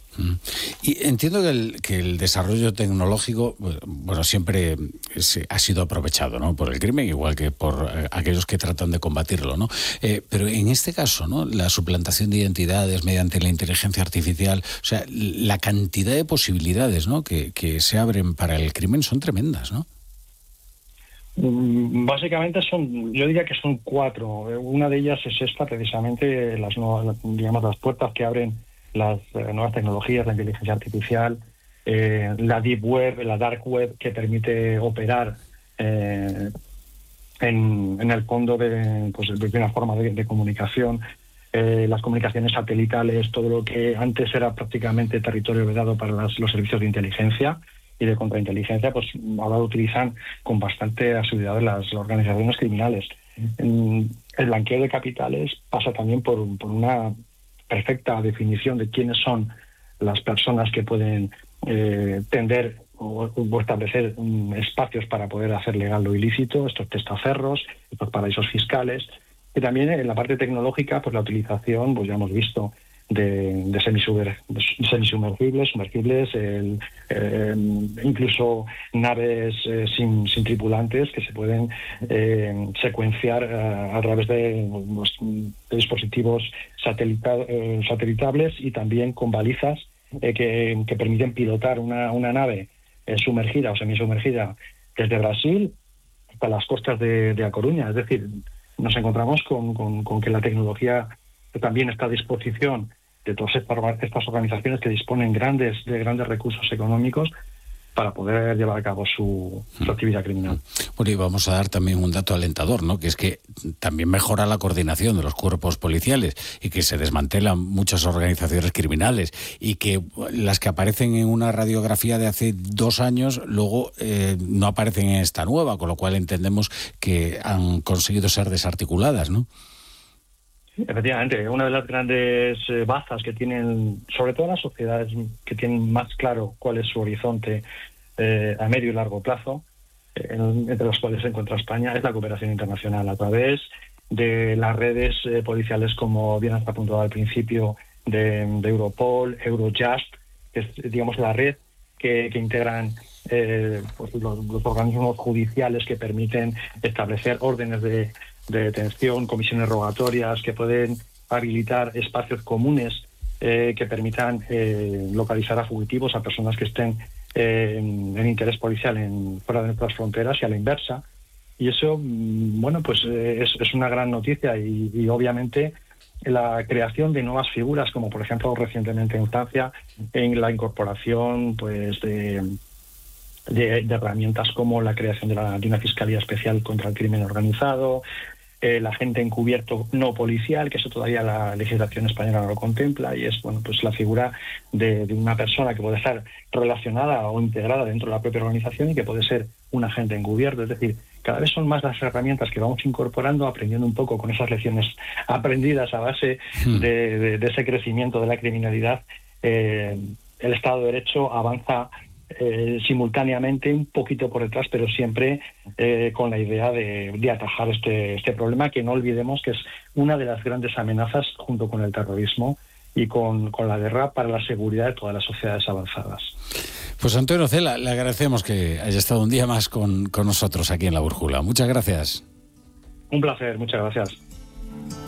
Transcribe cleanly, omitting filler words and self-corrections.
Mm. Y entiendo que el desarrollo tecnológico, bueno, siempre ha sido aprovechado, ¿no?, por el crimen, igual que por aquellos que tratan de combatirlo, ¿no? Pero en este caso, ¿no?, la suplantación de identidades mediante la inteligencia artificial, o sea, la cantidad de posibilidades, ¿no?, que se abren para el crimen son tremendas, ¿no? Básicamente yo diría que son 4. Una de ellas es esta, precisamente, las puertas que abren las nuevas tecnologías, la inteligencia artificial, la deep web, la dark web, que permite operar en el fondo de una forma de comunicación, las comunicaciones satelitales, todo lo que antes era prácticamente territorio vedado para los servicios de inteligencia y de contrainteligencia, pues ahora lo utilizan con bastante asiduidad las organizaciones criminales. El blanqueo de capitales pasa también por una perfecta definición de quiénes son las personas que pueden tender o establecer espacios para poder hacer legal lo ilícito, estos testaferros, estos paraísos fiscales. Y también en la parte tecnológica, pues la utilización, pues ya hemos visto, de semisumergibles, sumergibles, incluso naves sin tripulantes que se pueden secuenciar a través de dispositivos satelitables, y también con balizas que permiten pilotar una nave sumergida o semisumergida desde Brasil hasta las costas de A Coruña. Es decir, nos encontramos con que la tecnología también está a disposición de todas estas organizaciones que disponen de grandes recursos económicos para poder llevar a cabo su actividad criminal. Bueno, y vamos a dar también un dato alentador, ¿no?, que es que también mejora la coordinación de los cuerpos policiales y que se desmantelan muchas organizaciones criminales, y que las que aparecen en una radiografía de hace 2 años luego no aparecen en esta nueva, con lo cual entendemos que han conseguido ser desarticuladas, ¿no? Efectivamente, una de las grandes bazas que tienen, sobre todo las sociedades que tienen más claro cuál es su horizonte a medio y largo plazo, entre los cuales se encuentra España, es la cooperación internacional a través de las redes policiales, como bien has apuntado al principio, de Europol, Eurojust, que es, digamos, la red que integran los organismos judiciales que permiten establecer órdenes de detención, comisiones rogatorias, que pueden habilitar espacios comunes que permitan localizar a fugitivos, a personas que estén en interés policial fuera de nuestras fronteras, y a la inversa. Y eso, bueno, pues es una gran noticia, y obviamente la creación de nuevas figuras, como por ejemplo recientemente en Francia, en la incorporación pues de herramientas como la creación de una fiscalía especial contra el crimen organizado, el agente encubierto no policial, que eso todavía la legislación española no lo contempla, y es, bueno, pues la figura de una persona que puede estar relacionada o integrada dentro de la propia organización y que puede ser un agente encubierto. Es decir, cada vez son más las herramientas que vamos incorporando, aprendiendo un poco con esas lecciones aprendidas a base de ese crecimiento de la criminalidad. El Estado de Derecho avanza simultáneamente, un poquito por detrás, pero siempre con la idea de atajar este problema, que no olvidemos que es una de las grandes amenazas, junto con el terrorismo y con la guerra, para la seguridad de todas las sociedades avanzadas. Pues Antonio Cela, le agradecemos que haya estado un día más con nosotros aquí en La Brújula. Muchas gracias. Un placer, muchas gracias.